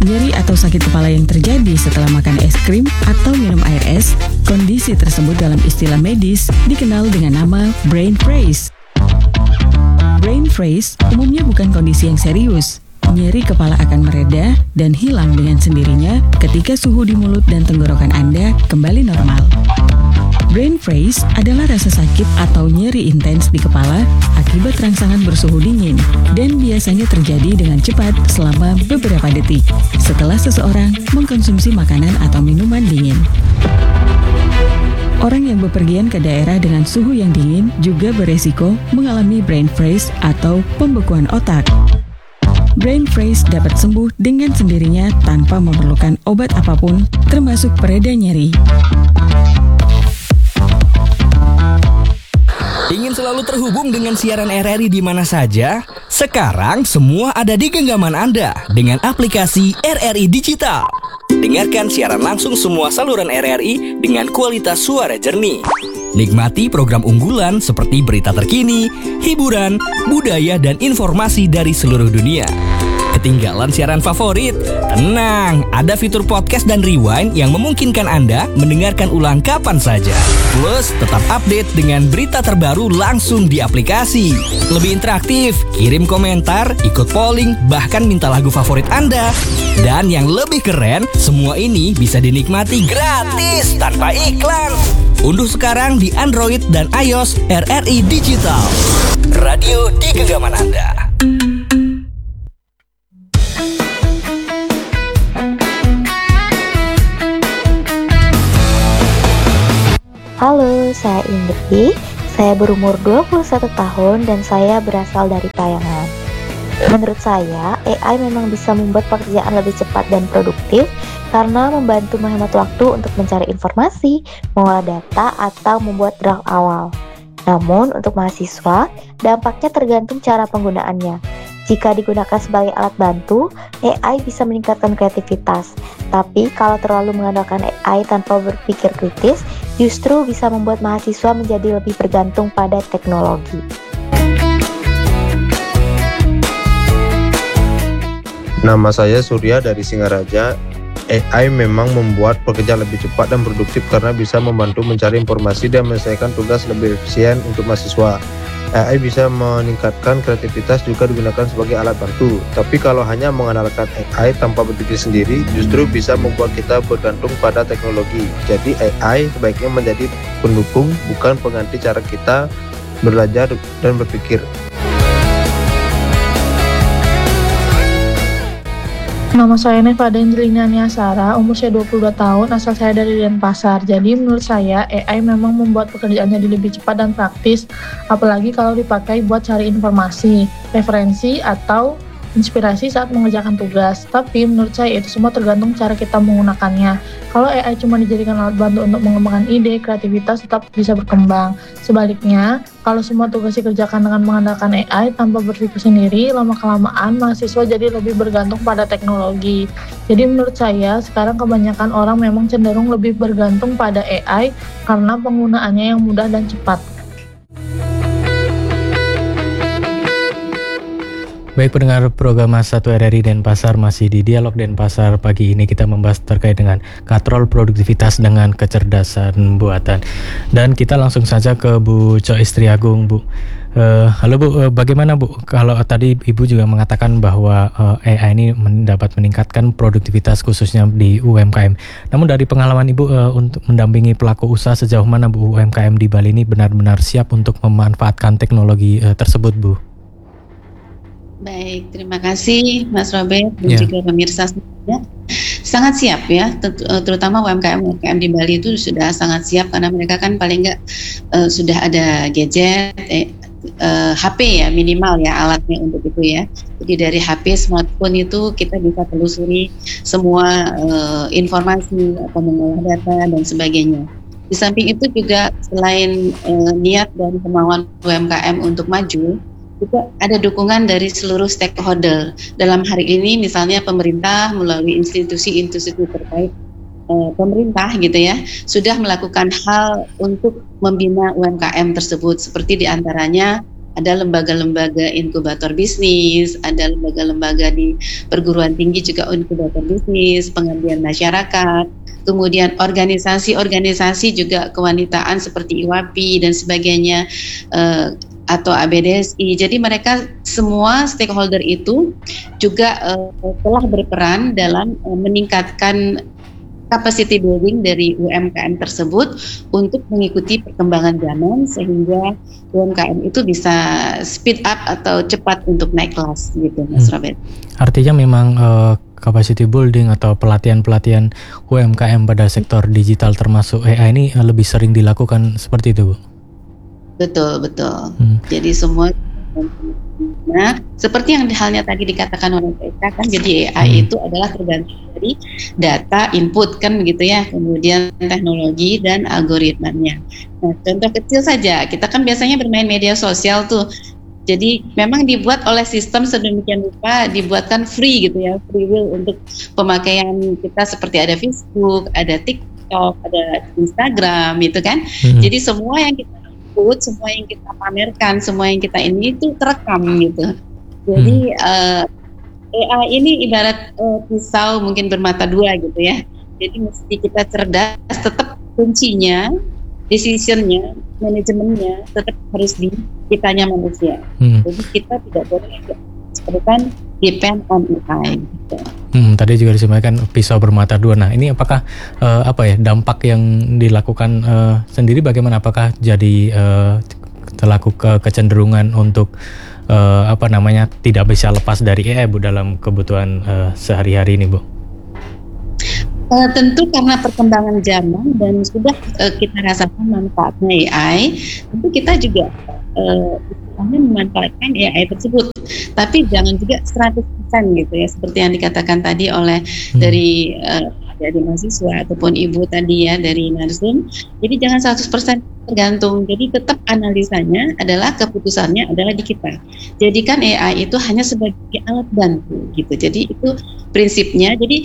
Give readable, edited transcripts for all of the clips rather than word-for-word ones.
Nyeri atau sakit kepala yang terjadi setelah makan es krim atau minum air es, kondisi tersebut dalam istilah medis dikenal dengan nama brain freeze. Brain freeze umumnya bukan kondisi yang serius. Nyeri kepala akan mereda dan hilang dengan sendirinya ketika suhu di mulut dan tenggorokan Anda kembali normal. Brain freeze adalah rasa sakit atau nyeri intens di kepala akibat rangsangan bersuhu dingin dan biasanya terjadi dengan cepat selama beberapa detik setelah seseorang mengkonsumsi makanan atau minuman dingin. Orang yang bepergian ke daerah dengan suhu yang dingin juga beresiko mengalami brain freeze atau pembekuan otak. Brain freeze dapat sembuh dengan sendirinya tanpa memerlukan obat apapun, termasuk pereda nyeri. Ingin selalu terhubung dengan siaran RRI di mana saja? Sekarang semua ada di genggaman Anda dengan aplikasi RRI Digital. Dengarkan siaran langsung semua saluran RRI dengan kualitas suara jernih. Nikmati program unggulan seperti berita terkini, hiburan, budaya, dan informasi dari seluruh dunia. Ketinggalan siaran favorit? Tenang, ada fitur podcast dan rewind yang memungkinkan Anda mendengarkan ulang kapan saja. Plus, tetap update dengan berita terbaru langsung di aplikasi. Lebih interaktif, kirim komentar, ikut polling, bahkan minta lagu favorit Anda. Dan yang lebih keren, semua ini bisa dinikmati gratis tanpa iklan. Unduh sekarang di Android dan iOS RRI Digital. Radio di genggaman Anda. Halo, saya Indri. Saya berumur 21 tahun dan saya berasal dari Payangan. Menurut saya, AI memang bisa membuat pekerjaan lebih cepat dan produktif karena membantu menghemat waktu untuk mencari informasi, mengolah data, atau membuat draft awal. Namun, untuk mahasiswa, dampaknya tergantung cara penggunaannya. Jika digunakan sebagai alat bantu, AI bisa meningkatkan kreativitas. Tapi kalau terlalu mengandalkan AI tanpa berpikir kritis, justru bisa membuat mahasiswa menjadi lebih bergantung pada teknologi. Nama saya Surya dari Singaraja. AI memang membuat pekerja lebih cepat dan produktif karena bisa membantu mencari informasi dan menyelesaikan tugas lebih efisien untuk mahasiswa. AI bisa meningkatkan kreativitas juga digunakan sebagai alat bantu. Tapi kalau hanya mengandalkan AI tanpa berpikir sendiri, justru bisa membuat kita bergantung pada teknologi. Jadi AI sebaiknya menjadi pendukung, bukan pengganti cara kita belajar dan berpikir. Nama saya Neva Angelina Niasara, umur saya 22 tahun, asal saya dari Denpasar. Jadi menurut saya AI memang membuat pekerjaan jadi lebih cepat dan praktis, apalagi kalau dipakai buat cari informasi, referensi, atau inspirasi saat mengerjakan tugas. Tapi menurut saya itu semua tergantung cara kita menggunakannya. Kalau AI cuma dijadikan alat bantu untuk mengembangkan ide, kreativitas tetap bisa berkembang. Sebaliknya, kalau semua tugas dikerjakan dengan mengandalkan AI tanpa berpikir sendiri, lama-kelamaan mahasiswa jadi lebih bergantung pada teknologi. Jadi menurut saya, sekarang kebanyakan orang memang cenderung lebih bergantung pada AI karena penggunaannya yang mudah dan cepat. Baik pendengar program Mas 1 RRI Denpasar, masih di Dialog Denpasar. Pagi ini kita membahas terkait dengan katrol produktivitas dengan kecerdasan buatan. Dan kita langsung saja ke Bu Joyce Triagung, Bu. Halo Bu, bagaimana Bu? Kalau tadi Ibu juga mengatakan bahwa AI ini dapat meningkatkan produktivitas khususnya di UMKM. Namun dari pengalaman Ibu untuk mendampingi pelaku usaha, sejauh mana Bu UMKM di Bali ini benar-benar siap untuk memanfaatkan teknologi tersebut, Bu? Baik, terima kasih Mas Robert dan juga pemirsa semuanya. Sangat siap ya, terutama UMKM di Bali itu sudah sangat siap karena mereka kan paling nggak sudah ada gadget, HP ya minimal ya alatnya untuk itu ya. Jadi dari HP, smartphone itu kita bisa telusuri semua informasi atau mengolah data dan sebagainya. Di samping itu juga selain niat dan kemauan UMKM untuk maju, juga ada dukungan dari seluruh stakeholder. Dalam hari ini misalnya pemerintah melalui institusi-institusi terkait pemerintah gitu ya, sudah melakukan hal untuk membina UMKM tersebut, seperti diantaranya ada lembaga-lembaga inkubator bisnis, ada lembaga-lembaga di perguruan tinggi juga inkubator bisnis, pengabdian masyarakat, kemudian organisasi-organisasi juga kewanitaan seperti IWAPI dan sebagainya, atau ABDSI. Jadi mereka semua stakeholder itu juga telah berperan dalam meningkatkan capacity building dari UMKM tersebut untuk mengikuti perkembangan zaman sehingga UMKM itu bisa speed up atau cepat untuk naik kelas gitu, Mas Robert. Artinya memang capacity building atau pelatihan-pelatihan UMKM pada sektor digital termasuk AI ini lebih sering dilakukan seperti itu, Bu? Betul. Jadi semua, nah seperti yang halnya tadi dikatakan oleh PK kan, jadi AI itu adalah tergantung dari data input kan gitu ya, kemudian teknologi dan algoritmanya. Nah contoh kecil saja, kita kan biasanya bermain media sosial tuh. Jadi memang dibuat oleh sistem sedemikian rupa, dibuatkan free gitu ya, free will untuk pemakaian kita, seperti ada Facebook, ada TikTok, ada Instagram gitu kan. Jadi semua yang kita input, semua yang kita pamerkan, semua yang kita ini itu terekam gitu. Jadi AI ini ibarat pisau mungkin bermata dua gitu ya. Jadi mesti kita cerdas, tetap kuncinya, decisionnya, manajemennya tetap harus di kitanya manusia. Jadi kita tidak boleh seperti depend on AI gitu. Tadi juga disampaikan pisau bermata dua. Nah ini apakah dampak yang dilakukan sendiri bagaimana? Apakah jadi terlaku kecenderungan untuk tidak bisa lepas dari AI, Bu, dalam kebutuhan sehari-hari ini, Bu? Tentu karena perkembangan zaman dan sudah kita rasakan manfaatnya AI, tentu kita juga memanfaatkan AI tersebut. Tapi jangan juga 100% gitu ya, seperti yang dikatakan tadi oleh dari mahasiswa ataupun ibu tadi ya dari Narsum. Jadi jangan 100% tergantung. Jadi tetap analisanya adalah, keputusannya adalah di kita. Jadikan AI itu hanya sebagai alat bantu gitu. Jadi itu prinsipnya. Jadi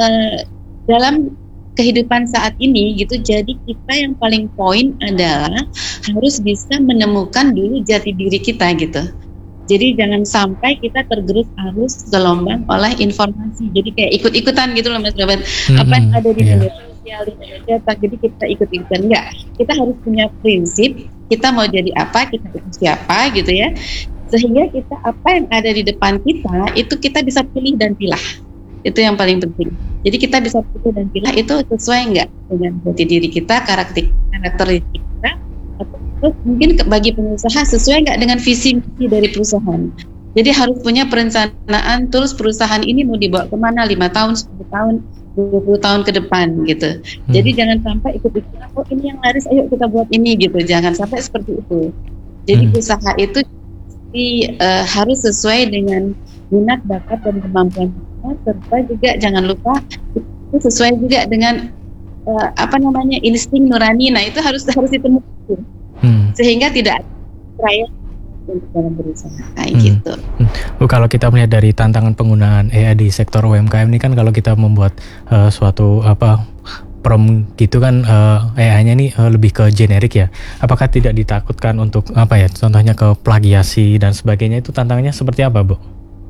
dalam kehidupan saat ini gitu, jadi kita yang paling poin adalah harus bisa menemukan dulu jati diri kita gitu. Jadi jangan sampai kita tergerus arus gelombang oleh informasi. Jadi kayak ikut-ikutan gitu loh, Mas Robert. Apa yang ada di media sosial, di media cetak, jadi kita ikut-ikutan. Enggak, kita harus punya prinsip. Kita mau jadi apa, kita itu siapa gitu ya. Sehingga kita, apa yang ada di depan kita itu kita bisa pilih dan pilah. Itu yang paling penting. Jadi kita bisa pilih dan pilah itu sesuai enggak dengan jati diri kita, karakteristik kita, atau mungkin bagi pengusaha sesuai enggak dengan visi misi dari perusahaan. Jadi harus punya perencanaan terus perusahaan ini mau dibawa kemana 5 tahun, 10 tahun, 20 tahun ke depan gitu. Jadi jangan sampai ikut-ikutan, oh ini yang laris, ayo kita buat ini gitu. Jangan sampai seperti itu. Jadi usaha itu harus sesuai dengan minat, bakat, dan kemampuan kita, serta juga jangan lupa itu sesuai juga dengan insting nurani. Nah itu harus ditemukan sehingga tidak trial untuk dalam berusaha kayak gitu. Kalau kita melihat dari tantangan penggunaan AI di sektor UMKM ini kan, kalau kita membuat suatu prompt gitu kan, AI-nya ini lebih ke generik ya. Apakah tidak ditakutkan untuk contohnya ke plagiasi dan sebagainya, itu tantangannya seperti apa, Bu?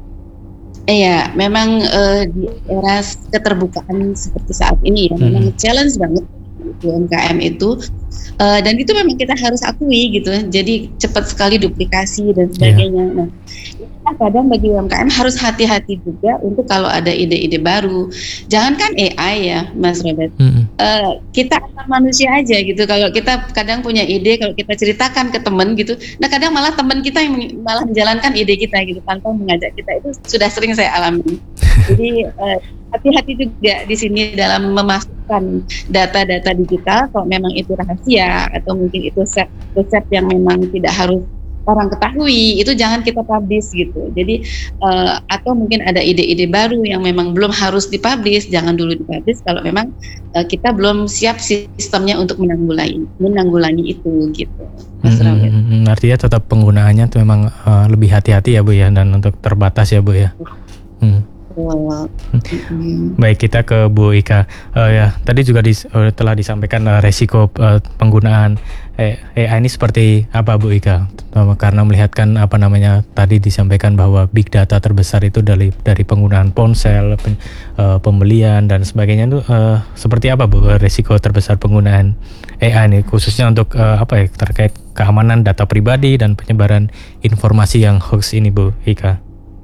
Iya, memang di era keterbukaan seperti saat ini ya, memang challenge banget UMKM itu, dan itu memang kita harus akui gitu. Jadi cepat sekali duplikasi dan sebagainya. Nah, kadang bagi UMKM harus hati-hati juga untuk kalau ada ide-ide baru. Jangankan AI ya, Mas Robert. Kita antar manusia aja gitu. Kalau kita kadang punya ide, kalau kita ceritakan ke teman gitu, nah kadang malah teman kita yang malah menjalankan ide kita gitu tanpa mengajak kita. Itu sudah sering saya alami. Jadi hati-hati juga di sini dalam memasukkan data-data digital. Kalau memang itu rahasia atau mungkin itu resep yang memang tidak harus orang ketahui, itu jangan kita publish gitu. Jadi atau mungkin ada ide-ide baru yang memang belum harus dipublish, jangan dulu dipublish kalau memang kita belum siap sistemnya untuk menanggulangi itu gitu. Artinya tetap penggunaannya tuh memang lebih hati-hati ya, Bu ya, dan untuk terbatas ya, Bu ya. Betul. Baik, kita ke Bu Ika. Ya, tadi juga telah disampaikan resiko penggunaan AI ini seperti apa, Bu Ika? Karena melihatkan tadi disampaikan bahwa big data terbesar itu dari penggunaan ponsel, pembelian dan sebagainya itu seperti apa, Bu, resiko terbesar penggunaan AI ini khususnya untuk terkait keamanan data pribadi dan penyebaran informasi yang hoax ini, Bu Ika?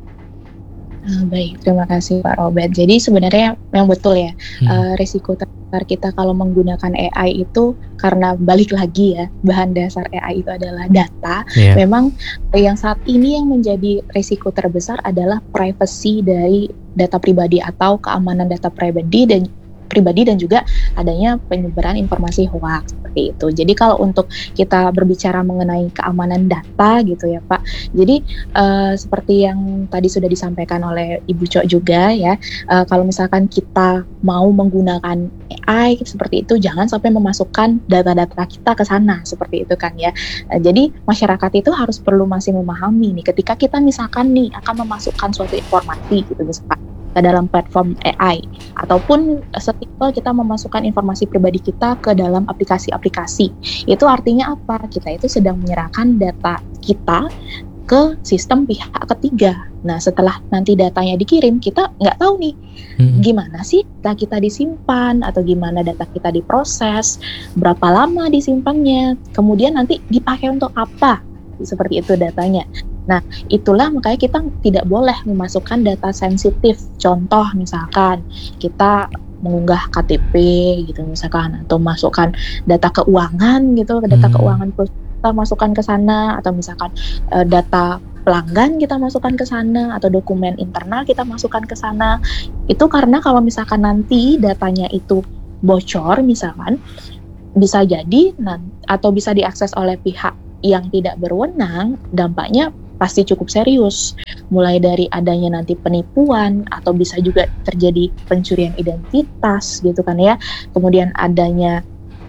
Baik, terima kasih Pak Robert. Jadi sebenarnya yang betul ya, risiko terbesar kita kalau menggunakan AI itu karena balik lagi ya, bahan dasar AI itu adalah data. Memang yang saat ini yang menjadi risiko terbesar adalah privacy dari data pribadi atau keamanan data pribadi dan juga adanya penyebaran informasi hoax seperti itu. Jadi kalau untuk kita berbicara mengenai keamanan data gitu ya Pak, jadi seperti yang tadi sudah disampaikan oleh Ibu Cok juga ya, kalau misalkan kita mau menggunakan AI seperti itu, jangan sampai memasukkan data-data kita ke sana seperti itu kan ya. Jadi masyarakat itu harus perlu masih memahami nih, ketika kita misalkan nih akan memasukkan suatu informasi gitu misalkan ke dalam platform AI, ataupun setimpal kita memasukkan informasi pribadi kita ke dalam aplikasi-aplikasi. Itu artinya apa? Kita itu sedang menyerahkan data kita ke sistem pihak ketiga. Nah, setelah nanti datanya dikirim, kita nggak tahu nih gimana sih data kita disimpan, atau gimana data kita diproses, berapa lama disimpannya, kemudian nanti dipakai untuk apa, seperti itu datanya. Nah, itulah makanya kita tidak boleh memasukkan data sensitif. Contoh misalkan kita mengunggah KTP gitu misalkan, atau masukkan data keuangan gitu, data keuangan kita masukkan ke sana, atau misalkan data pelanggan kita masukkan ke sana, atau dokumen internal kita masukkan ke sana. Itu karena kalau misalkan nanti datanya itu bocor misalkan, bisa jadi atau bisa diakses oleh pihak yang tidak berwenang, dampaknya pasti cukup serius, mulai dari adanya nanti penipuan, atau bisa juga terjadi pencurian identitas gitu kan ya, kemudian adanya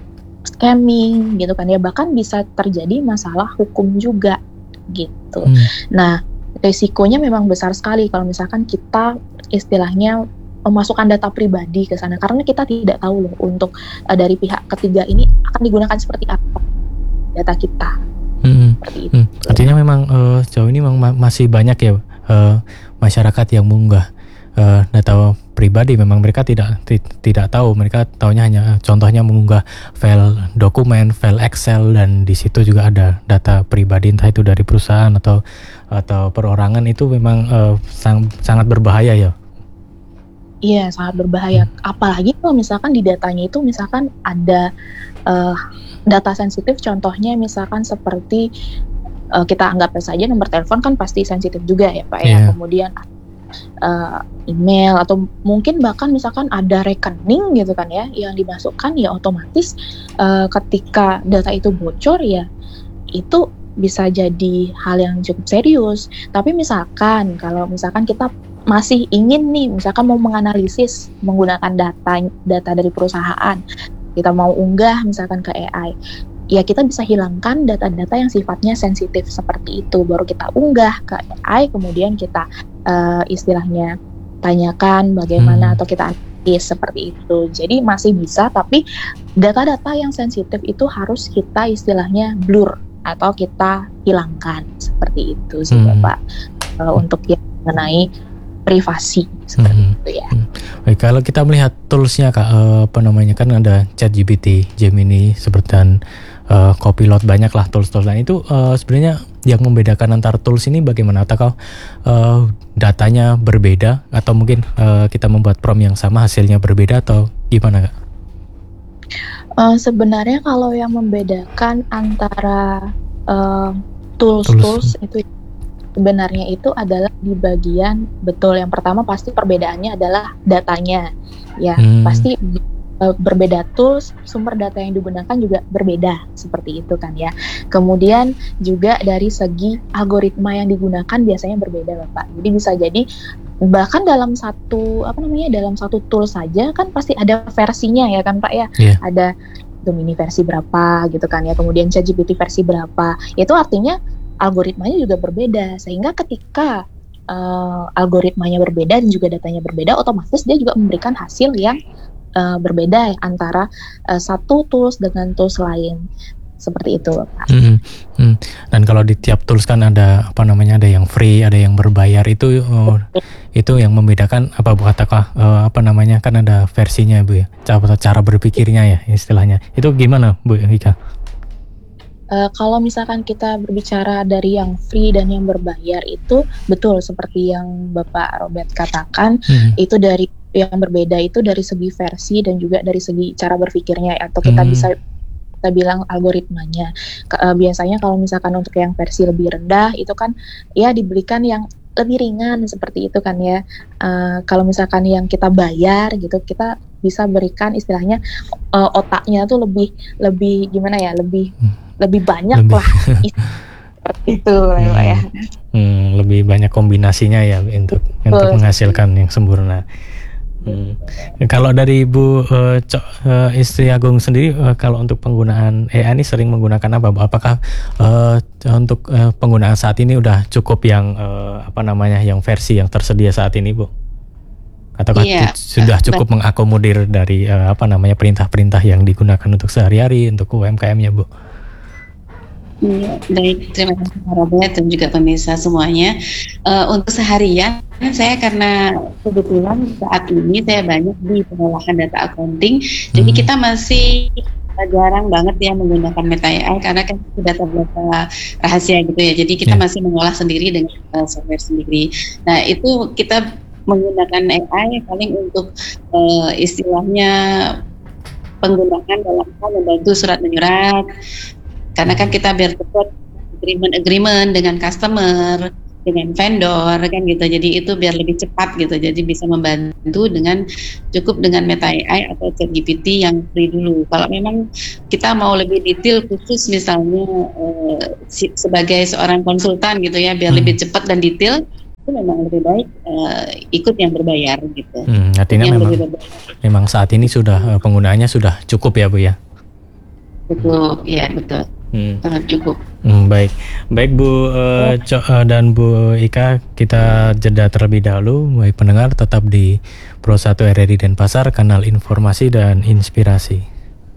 scamming gitu kan ya, bahkan bisa terjadi masalah hukum juga gitu. Nah, risikonya memang besar sekali kalau misalkan kita istilahnya memasukkan data pribadi ke sana, karena kita tidak tahu loh untuk dari pihak ketiga ini akan digunakan seperti apa data kita. Artinya memang sejauh ini memang masih banyak ya masyarakat yang mengunggah data pribadi. Memang mereka tidak tahu, mereka taunya hanya contohnya mengunggah file dokumen, file Excel, dan di situ juga ada data pribadi, entah itu dari perusahaan atau perorangan. Itu memang sangat berbahaya ya. Iya, sangat berbahaya. Apalagi kalau misalkan di datanya itu misalkan ada data sensitif, contohnya misalkan seperti kita anggap saja nomor telepon kan pasti sensitif juga ya Pak ya. Kemudian email, atau mungkin bahkan misalkan ada rekening gitu kan ya yang dimasukkan, ya otomatis ketika data itu bocor ya itu bisa jadi hal yang cukup serius. Tapi misalkan kalau misalkan kita masih ingin nih misalkan mau menganalisis menggunakan data dari perusahaan, kita mau unggah misalkan ke AI, ya kita bisa hilangkan data-data yang sifatnya sensitif seperti itu, baru kita unggah ke AI, kemudian kita istilahnya tanyakan bagaimana atau kita analisis seperti itu. Jadi masih bisa, tapi data-data yang sensitif itu harus kita istilahnya blur atau kita hilangkan seperti itu sih Bapak, untuk yang mengenai privasi seperti itu ya. Baik, kalau kita melihat toolsnya Kak, kan ada ChatGPT, Gemini, seperti Copilot, banyak lah tools-tools lain. Itu sebenarnya yang membedakan antar tools ini bagaimana? Atau datanya berbeda, atau mungkin kita membuat prompt yang sama hasilnya berbeda, atau gimana Kak? Sebenarnya kalau yang membedakan antara tools itu sebenarnya itu adalah di bagian, betul, yang pertama pasti perbedaannya adalah datanya ya, pasti berbeda tools, sumber data yang digunakan juga berbeda seperti itu kan ya. Kemudian juga dari segi algoritma yang digunakan biasanya berbeda Bapak. Jadi bisa jadi bahkan dalam satu dalam satu tool saja kan pasti ada versinya ya kan Pak ya. Ada Gemini versi berapa gitu kan ya, kemudian ChatGPT versi berapa. Itu artinya algoritmanya juga berbeda, sehingga ketika algoritmanya berbeda dan juga datanya berbeda, otomatis dia juga memberikan hasil yang berbeda antara satu tools dengan tools lain. Seperti itu, Pak. Dan kalau di tiap tools kan ada ada yang free, ada yang berbayar. Itu yang membedakan kan ada versinya, Bu ya. Cara berpikirnya ya istilahnya. Itu gimana, Bu Ika? Kalau misalkan kita berbicara dari yang free dan yang berbayar, itu betul seperti yang Bapak Robert katakan, itu dari yang berbeda itu dari segi versi dan juga dari segi cara berpikirnya, atau kita bisa bilang algoritmanya. Biasanya kalau misalkan untuk yang versi lebih rendah itu kan ya diberikan yang lebih ringan seperti itu kan ya. Kalau misalkan yang kita bayar gitu, kita bisa berikan istilahnya otaknya tuh lebih gimana ya, lebih banyak lah seperti itu ya. Lebih banyak kombinasinya ya untuk menghasilkan yang sempurna. Kalau dari Bu Istri Agung sendiri, kalau untuk penggunaan AI ini sering menggunakan apa, Bu? Apakah untuk penggunaan saat ini udah cukup yang yang versi yang tersedia saat ini, Bu? Ataukah sudah cukup mengakomodir dari perintah-perintah yang digunakan untuk sehari-hari untuk UMKM-nya, Bu? Baik, terima kasih Pak Robert dan juga pemirsa semuanya. Untuk seharian, saya karena kebetulan saat ini saya banyak di pengolahan data accounting, jadi kita masih jarang banget ya menggunakan Meta AI karena kan data-data rahasia gitu ya. Jadi kita masih mengolah sendiri dengan software sendiri. Nah, itu kita menggunakan AI paling untuk istilahnya penggunaan dalam hal membantu surat menyurat. Karena kan kita biar cepat agreement dengan customer, dengan vendor kan gitu. Jadi itu biar lebih cepat gitu. Jadi bisa membantu cukup dengan Meta AI atau ChatGPT yang free dulu. Kalau memang kita mau lebih detail khusus misalnya sebagai seorang konsultan gitu ya, biar lebih cepat dan detail, itu memang lebih baik ikut yang berbayar gitu. Artinya memang saat ini sudah penggunaannya sudah cukup ya, Bu ya? Cukup, ya betul. Cukup. Baik Bu dan Bu Ika, kita jeda terlebih dahulu. Baik pendengar, tetap di Pro 1 RRI Denpasar, kanal informasi dan inspirasi.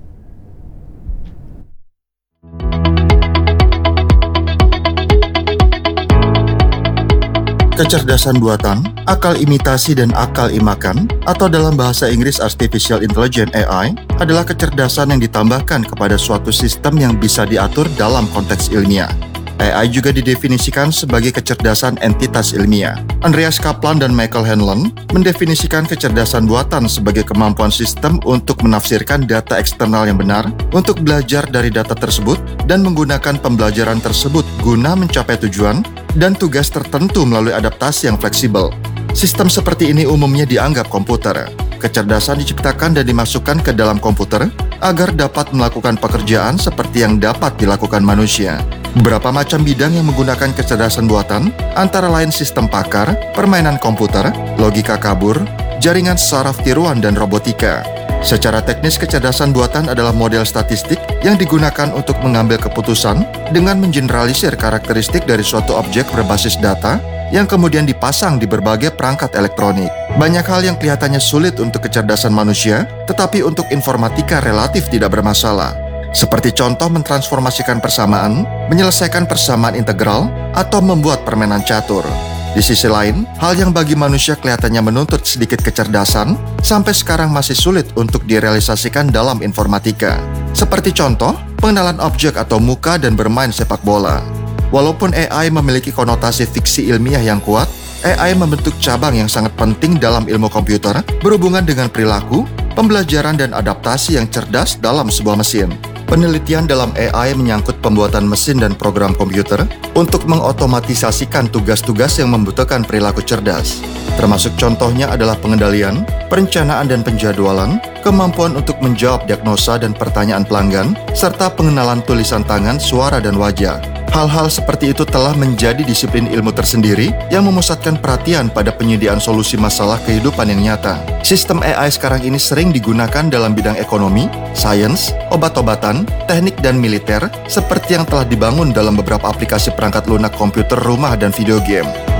Kecerdasan buatan, akal imitasi dan akal imakan, atau dalam bahasa Inggris Artificial Intelligence AI, adalah kecerdasan yang ditambahkan kepada suatu sistem yang bisa diatur dalam konteks ilmiah. AI juga didefinisikan sebagai kecerdasan entitas ilmiah. Andreas Kaplan dan Michael Hanlon mendefinisikan kecerdasan buatan sebagai kemampuan sistem untuk menafsirkan data eksternal yang benar, untuk belajar dari data tersebut, dan menggunakan pembelajaran tersebut guna mencapai tujuan dan tugas tertentu melalui adaptasi yang fleksibel. Sistem seperti ini umumnya dianggap komputer. Kecerdasan diciptakan dan dimasukkan ke dalam komputer agar dapat melakukan pekerjaan seperti yang dapat dilakukan manusia. Beberapa macam bidang yang menggunakan kecerdasan buatan, antara lain sistem pakar, permainan komputer, logika kabur, jaringan saraf tiruan, dan robotika. Secara teknis, kecerdasan buatan adalah model statistik yang digunakan untuk mengambil keputusan dengan mengeneralisir karakteristik dari suatu objek berbasis data yang kemudian dipasang di berbagai perangkat elektronik. Banyak hal yang kelihatannya sulit untuk kecerdasan manusia, tetapi untuk informatika relatif tidak bermasalah. Seperti contoh mentransformasikan persamaan, menyelesaikan persamaan integral, atau membuat permainan catur. Di sisi lain, hal yang bagi manusia kelihatannya menuntut sedikit kecerdasan, sampai sekarang masih sulit untuk direalisasikan dalam informatika. Seperti contoh, pengenalan objek atau muka dan bermain sepak bola. Walaupun AI memiliki konotasi fiksi ilmiah yang kuat, AI membentuk cabang yang sangat penting dalam ilmu komputer berhubungan dengan perilaku, pembelajaran dan adaptasi yang cerdas dalam sebuah mesin. Penelitian dalam AI menyangkut pembuatan mesin dan program komputer untuk mengotomatisasikan tugas-tugas yang membutuhkan perilaku cerdas. Termasuk contohnya adalah pengendalian, perencanaan dan penjadwalan, kemampuan untuk menjawab diagnosa dan pertanyaan pelanggan, serta pengenalan tulisan tangan, suara dan wajah. Hal-hal seperti itu telah menjadi disiplin ilmu tersendiri yang memusatkan perhatian pada penyediaan solusi masalah kehidupan yang nyata. Sistem AI sekarang ini sering digunakan dalam bidang ekonomi, sains, obat-obatan, teknik dan militer, seperti yang telah dibangun dalam beberapa aplikasi perangkat lunak komputer rumah dan video game.